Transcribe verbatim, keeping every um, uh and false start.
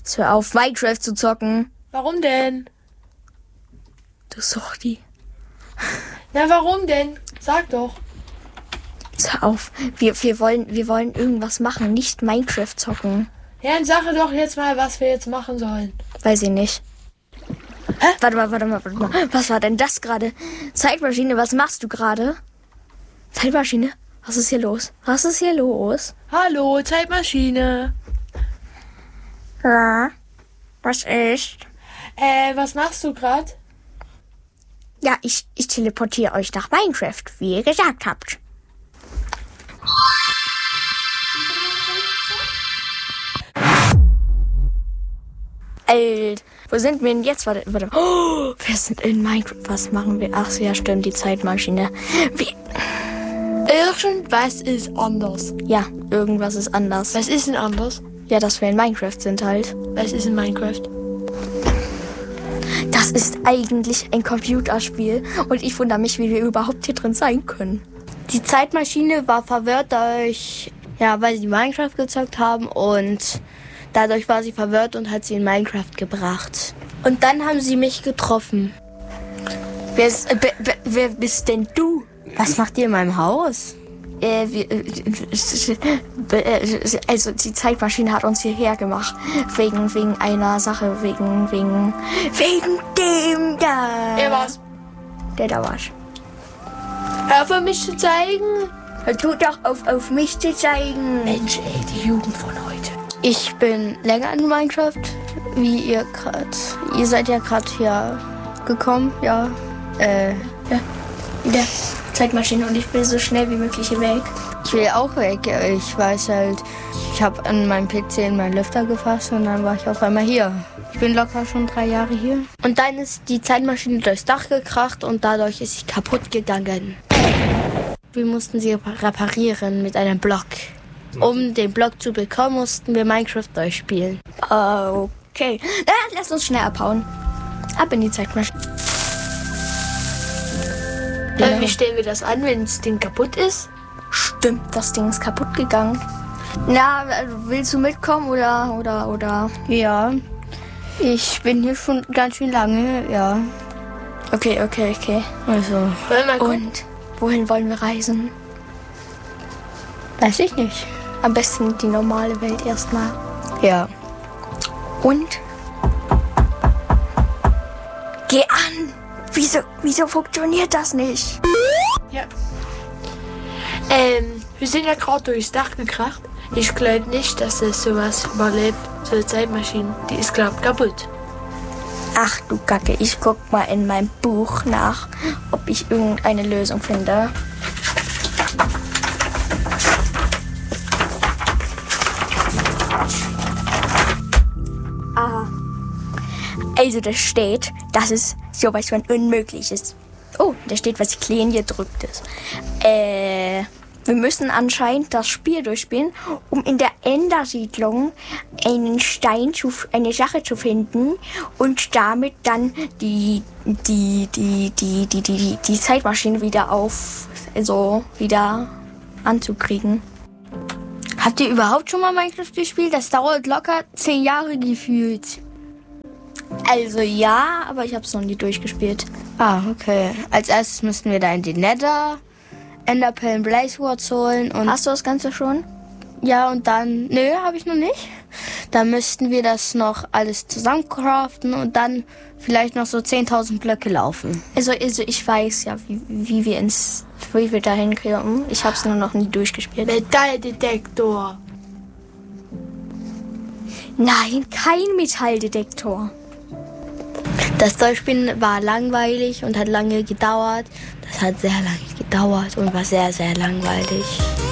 Jetzt hör auf, Minecraft zu zocken. Warum denn? Du Suchti. Na, warum denn? Sag doch. Jetzt hör auf. Wir, wir, wollen, wir wollen irgendwas machen, nicht Minecraft zocken. Ja, dann sag doch jetzt mal, was wir jetzt machen sollen. Weiß ich nicht. Hä? Warte mal, warte mal, warte mal. Was war denn das gerade? Zeitmaschine, was machst du gerade? Zeitmaschine? Was ist hier los? Was ist hier los? Hallo, Zeitmaschine. Ja. Was ist? Äh, was machst du gerade? Ja, ich, ich teleportiere euch nach Minecraft, wie ihr gesagt habt. Alter, wo sind wir denn jetzt? Warte, warte. Oh, wir sind in Minecraft. Was machen wir? Ach so, ja, stimmt, die Zeitmaschine. Wie? Irgendwas ist anders. Ja, irgendwas ist anders. Was ist denn anders? Ja, dass wir in Minecraft sind halt. Was ist in Minecraft? Das ist eigentlich ein Computerspiel und ich wundere mich, wie wir überhaupt hier drin sein können. Die Zeitmaschine war verwirrt dadurch, ja, weil sie Minecraft gezockt haben und dadurch war sie verwirrt und hat sie in Minecraft gebracht. Und dann haben sie mich getroffen. Wer, ist, äh, wer, wer bist denn du? Was macht ihr in meinem Haus? Äh, wir, äh, also die Zeitmaschine hat uns hierher gemacht. Wegen, wegen einer Sache, wegen, wegen, wegen dem da. Er war's. Der da war's. Hör auf, mich zu zeigen. Hör tu doch auf, auf mich zu zeigen. Mensch, ey, die Jugend von heute. Ich bin länger in Minecraft, wie ihr gerade. Ihr seid ja gerade hier gekommen, ja. Äh, ja. Wieder Zeitmaschine und ich will so schnell wie möglich hier weg. Ich will auch weg. Ich weiß halt, ich habe an meinem P C in meinen Lüfter gefasst und dann war ich auf einmal hier. Ich bin locker schon drei Jahre hier. Und dann ist die Zeitmaschine durchs Dach gekracht und dadurch ist sie kaputt gegangen. Wir mussten sie reparieren mit einem Block. Um den Block zu bekommen, mussten wir Minecraft durchspielen. Okay. Na, lass uns schnell abhauen. Ab in die Zeitmaschine. Ja. Wie stellen wir das an, wenn das Ding kaputt ist? Stimmt, das Ding ist kaputt gegangen. Na, willst du mitkommen oder, oder, oder? Ja, ich bin hier schon ganz schön lange, ja. Okay, okay, okay. Also. Und wohin wollen wir reisen? Weiß ich nicht. Am besten die normale Welt erstmal. Ja. Und? Geh an! Wieso, wieso funktioniert das nicht? Ja. Ähm, wir sind ja gerade durchs Dach gekracht. Ich glaube nicht, dass das sowas überlebt. So eine Zeitmaschine, die ist, glaube ich, kaputt. Ach du Kacke, ich guck mal in meinem Buch nach, ob ich irgendeine Lösung finde. Aha. Also da steht, dass es sowas von unmöglich ist. Oh, da steht, was klein gedrückt ist. Äh, wir müssen anscheinend das Spiel durchspielen, um in der Endersiedlung einen Stein zu, eine Sache zu finden und damit dann die, die, die, die, die, die, die, die Zeitmaschine wieder auf, also wieder anzukriegen. Habt ihr überhaupt schon mal Minecraft gespielt? Das dauert locker zehn Jahre gefühlt. Also ja, aber ich habe es noch nie durchgespielt. Ah, okay. Als erstes müssten wir da in die Nether, Enderpearl, Blaze Swords holen und... Hast du das Ganze schon? Ja, und dann... Nö, habe ich noch nicht. Dann müssten wir das noch alles zusammencraften und dann vielleicht noch so zehntausend Blöcke laufen. Also, also ich weiß ja, wie, wie wir ins... wie wir da hinkriegen. Ich habe es nur noch nie durchgespielt. Metalldetektor. Nein, kein Metalldetektor. Das Durchspielen war langweilig und hat lange gedauert. Das hat sehr lange gedauert und war sehr, sehr langweilig.